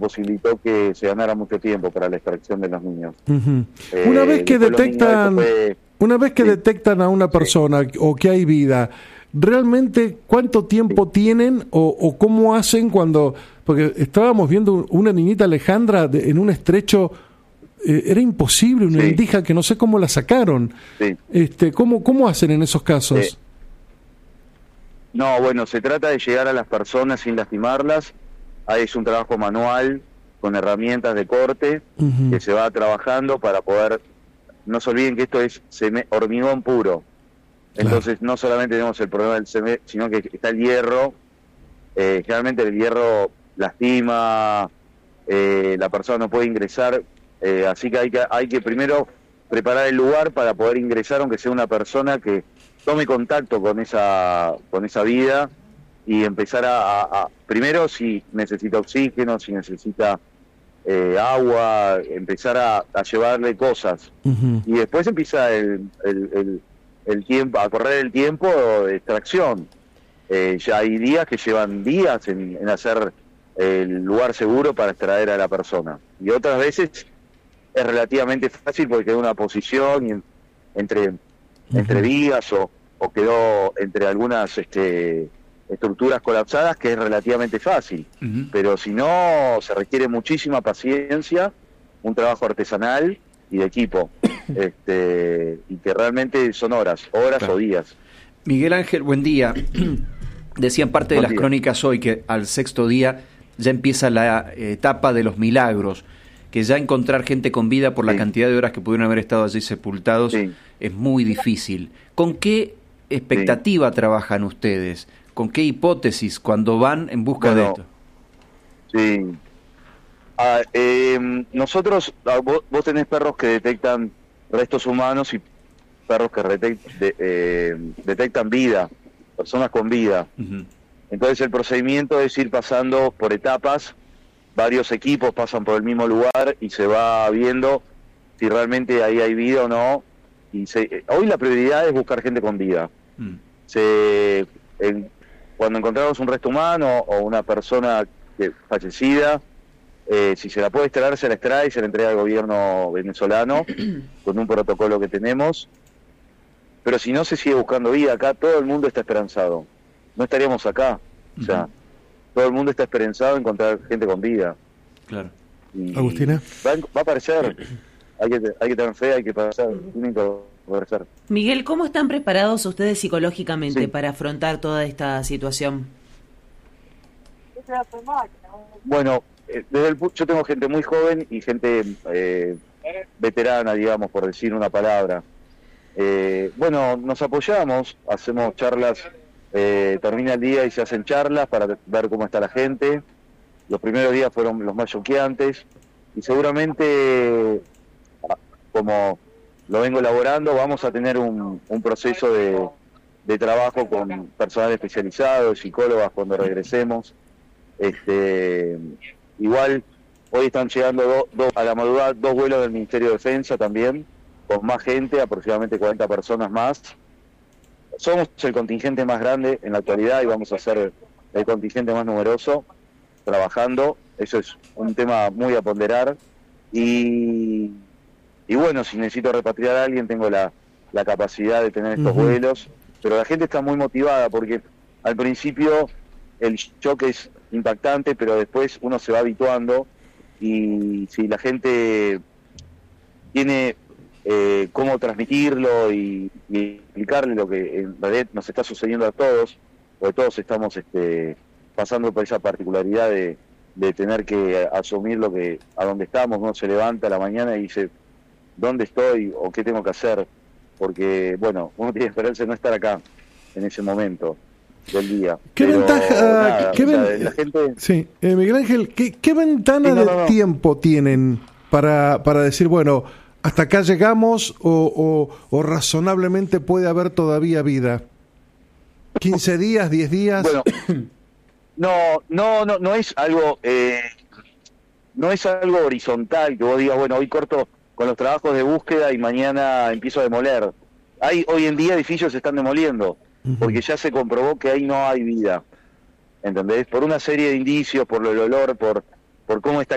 posibilitó que se ganara mucho tiempo para la extracción de los niños. Una vez que detectan, sí, detectan a una persona o que hay vida, ¿realmente cuánto tiempo tienen o cómo hacen cuando...? Porque estábamos viendo una niñita, Alejandra, en un estrecho, era imposible, una indija que no sé cómo la sacaron. ¿Cómo hacen en esos casos? No, bueno, se trata de llegar a las personas sin lastimarlas. Ahí es un trabajo manual, con herramientas de corte, que se va trabajando para poder... No se olviden que esto es hormigón puro. Entonces no solamente tenemos el problema del cemento, sino que está el hierro. Generalmente el hierro lastima, la persona no puede ingresar, así que hay que primero preparar el lugar para poder ingresar, aunque sea una persona que tome contacto con esa vida y empezar a primero, si necesita oxígeno, si necesita agua, empezar a llevarle cosas. Y después empieza el tiempo, a correr el tiempo de extracción. Ya hay días que llevan días en hacer el lugar seguro para extraer a la persona. Y otras veces es relativamente fácil porque quedó una posición y entre vigas o quedó entre algunas estructuras colapsadas, que es relativamente fácil. Pero si no, se requiere muchísima paciencia, un trabajo artesanal y de equipo, y que realmente son horas o días. Miguel Ángel, buen día. Decían parte de las crónicas hoy que al 6º día ya empieza la etapa de los milagros, que ya encontrar gente con vida por la cantidad de horas que pudieron haber estado allí sepultados es muy difícil. ¿Con qué expectativa trabajan ustedes? ¿Con qué hipótesis cuando van en busca de esto? Sí. Nosotros, vos tenés perros que detectan restos humanos y perros que detectan vida, personas con vida. Entonces el procedimiento es ir pasando por etapas, varios equipos pasan por el mismo lugar y se va viendo si realmente ahí hay vida o no. Hoy la prioridad es buscar gente con vida. Cuando encontramos un resto humano o una persona fallecida, si se la puede extraer, se la extrae y se la entrega al gobierno venezolano con un protocolo que tenemos. Pero si no, se sigue buscando vida. Acá todo el mundo está esperanzado. No estaríamos acá. O sea, todo el mundo está esperanzado en encontrar gente con vida. Claro. Agustina. Va a aparecer. Hay que tener fe, hay que pasar. Tienen que aparecer. Miguel, ¿cómo están preparados ustedes psicológicamente para afrontar toda esta situación? Bueno, yo tengo gente muy joven y gente veterana, digamos, por decir una palabra. Bueno, nos apoyamos, hacemos charlas, termina el día y se hacen charlas para ver cómo está la gente. Los primeros días fueron los más choqueantes y seguramente, como lo vengo elaborando, vamos a tener un proceso de trabajo con personal especializado, psicólogas cuando regresemos. Igual hoy están llegando a la madrugada 2 vuelos del Ministerio de Defensa también, con más gente, aproximadamente 40 personas más. Somos el contingente más grande en la actualidad y vamos a ser el contingente más numeroso trabajando. Eso es un tema muy a ponderar. Y bueno, si necesito repatriar a alguien, tengo la capacidad de tener estos vuelos. Pero la gente está muy motivada porque al principio el shock es impactante, pero después uno se va habituando. Y si la gente tiene cómo transmitirlo y explicarle lo que en realidad nos está sucediendo a todos, porque todos estamos pasando por esa particularidad de tener que asumir a dónde estamos. Uno se levanta a la mañana y dice, ¿dónde estoy o qué tengo que hacer? Porque, bueno, uno tiene esperanza de no estar acá en ese momento del día. ¿Qué ventaja? La gente... Sí, Miguel Ángel, ¿qué ventana de tiempo tienen para decir, bueno, hasta acá llegamos o razonablemente puede haber todavía vida? ¿15 días, 10 días? Bueno, no es algo horizontal que vos digas, bueno, hoy corto con los trabajos de búsqueda y mañana empiezo a demoler. Hoy en día edificios se están demoliendo porque ya se comprobó que ahí no hay vida, ¿entendés? Por una serie de indicios, por el olor, por cómo está